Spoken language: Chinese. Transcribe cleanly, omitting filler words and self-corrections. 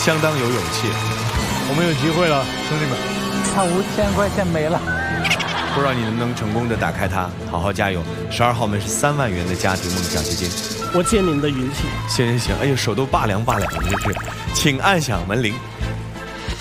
相当有勇气。我们有机会了，兄弟们！ 他5000块钱没了， 不知道你能不能成功的打开它，好好加油。12号门是3万元的家庭梦奖学金。 我借你们的云气。 行，哎呦，手都拔凉拔凉的，就是，请按响门铃。